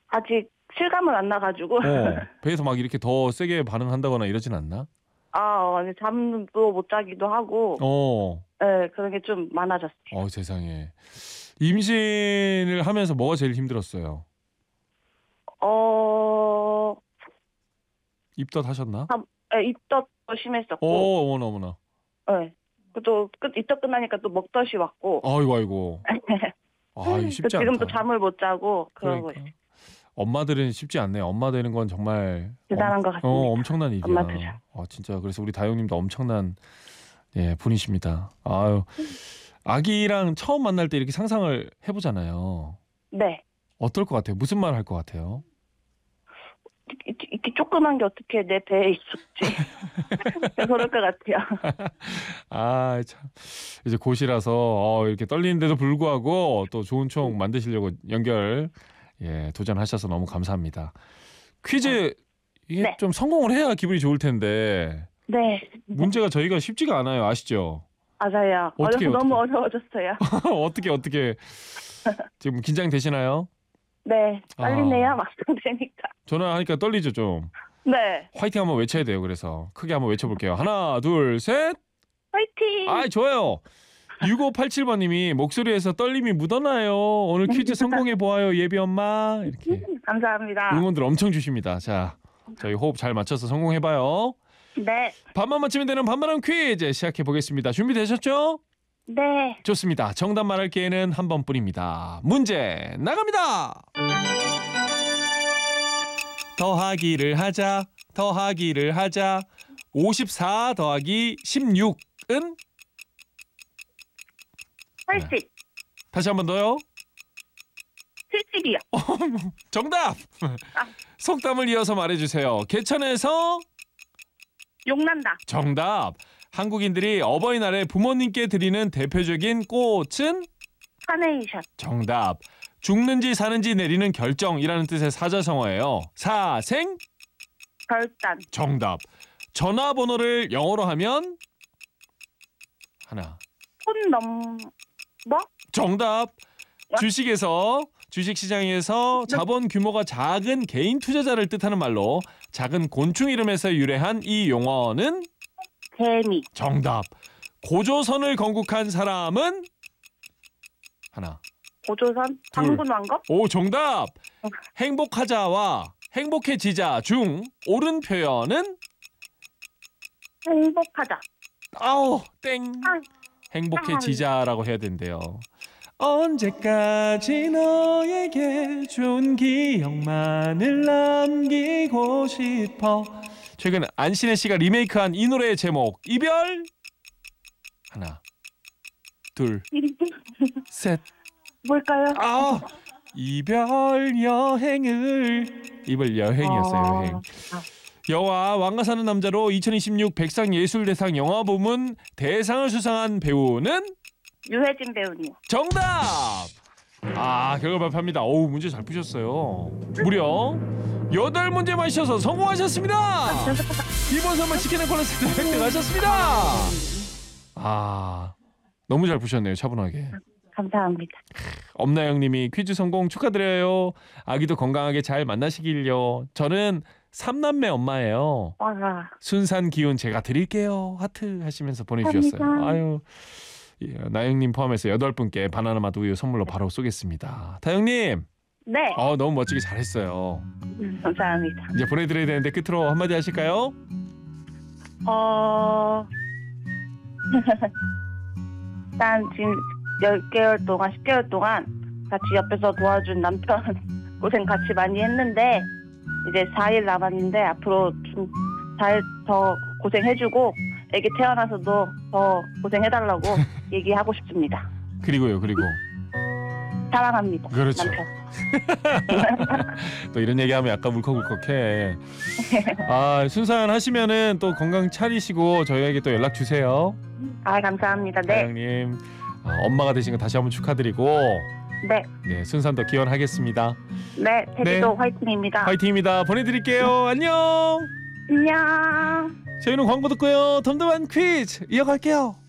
아직 실감은 안 나가지고. 배에서 막 이렇게 더 세게 반응한다거나 이러진 않나? 잠도 못 자기도 하고. 네, 그런 게 좀 많아졌어요. 세상에. 임신을 하면서 뭐가 제일 힘들었어요? 입덧 하셨나? 네, 입덧도 심했었고. 어머나. 네. 또 입덧 끝나니까 또 먹덧이 왔고. 아이고. 이거 쉽지 않다. 지금도 잠을 못 자고 그러고 그러니까. 있어요. 엄마들은 쉽지 않네. 엄마 되는 건 정말 대단한 것 같습니다. 엄청난 일이야. 엄마들은. 진짜. 그래서 우리 다영님도 엄청난 분이십니다. 아기랑 처음 만날 때 이렇게 상상을 해보잖아요. 네. 어떨 것 같아요? 무슨 말 할 것 같아요? 이렇게 조그만 게 어떻게 내 배에 있었지? 그럴 것 같아요. 참. 이제 곧이라서 이렇게 떨리는데도 불구하고 또 좋은 추억 만드시려고 도전하셔서 너무 감사합니다. 퀴즈 이게 좀 성공을 해야 기분이 좋을 텐데. 네. 문제가 저희가 쉽지가 않아요. 아시죠? 맞아요. 너무 어려워졌어요. 어떻게 지금 긴장되시나요? 네. 떨리네요. 막상 되니까. 전화하니까 떨리죠 좀. 네. 화이팅 한번 외쳐야 돼요. 그래서 크게 한번 외쳐볼게요. 하나, 둘, 셋. 화이팅. 좋아요. 6587번님이 목소리에서 떨림이 묻어나요. 오늘 퀴즈 성공해보아요. 예비 엄마. 이렇게. 감사합니다. 응원들 엄청 주십니다. 자, 저희 호흡 잘 맞춰서 성공해봐요. 네. 반만 맞히면 되는 반만한 퀴즈 시작해보겠습니다. 준비되셨죠? 네. 좋습니다. 정답 말할 기회는 한 번뿐입니다. 문제 나갑니다. 더하기를 하자. 54 더하기 16은? 80. 다시 한 번 더요. 70이요. 정답. 속담을 이어서 말해주세요. 개천에서 욕난다. 정답. 한국인들이 어버이날에 부모님께 드리는 대표적인 꽃은? 카네이션. 정답. 죽는지 사는지 내리는 결정이라는 뜻의 사자성어예요. 사생? 결단. 정답. 전화번호를 영어로 하면? 하나. 폰 넘버? 정답. 주식시장에서 자본 규모가 작은 개인 투자자를 뜻하는 말로 작은 곤충 이름에서 유래한 이 용어는? 개미. 정답. 고조선을 건국한 사람은? 하나. 고조선? 장군왕거? 정답. 행복하자와 행복해지자 중 옳은 표현은? 행복하자. 땡. 행복해지자라고 해야 된대요. 언제까지 너에게 좋은 기억만을 남기고 싶어. 최근 안신혜 씨가 리메이크한 이 노래의 제목 이별. 하나, 둘, 셋. 뭘까요? 이별 여행이었어요. 여행. 여와 왕가 사는 남자로 2026 백상예술대상 영화부문 대상을 수상한 배우는? 유해진 배우님. 정답! 결과 발표합니다. 문제 잘 푸셨어요. 무려 8문제 맞히셔서 성공하셨습니다. 이번 선물 치킨 앤 콜라 세트 획득하셨습니다. 너무 잘 푸셨네요. 차분하게. 감사합니다. 엄나영님이 퀴즈 성공 축하드려요. 아기도 건강하게 잘 만나시길요. 저는 3남매 엄마예요. 순산 기운 제가 드릴게요. 하트 하시면서 보내주셨어요. 감사합니다. 나영님 포함해서 8분께 바나나 맛 우유 선물로 바로 쏘겠습니다. 다영님. 네. 너무 멋지게 잘했어요. 감사합니다. 이제 보내드려야 되는데 끝으로 한마디 하실까요? 난 지금 10개월 동안 10개월 동안 같이 옆에서 도와준 남편 고생 같이 많이 했는데 이제 4일 남았는데 앞으로 좀 4일 더 고생해주고 애기 태어나서도 더 고생해달라고 얘기하고 싶습니다. 그리고 사랑합니다. 그렇죠. 남편. 또 이런 얘기하면 약간 울컥울컥해. 순산 하시면은 또 건강 차리시고 저희에게 또 연락 주세요. 감사합니다. 네. 다영님 엄마가 되신 거 다시 한번 축하드리고 네 순산도 기원하겠습니다. 네, 테디도 화이팅입니다. 화이팅입니다. 보내드릴게요. 안녕. 안녕. 저희는 광고 듣고요. 덤덤한 퀴즈 이어갈게요.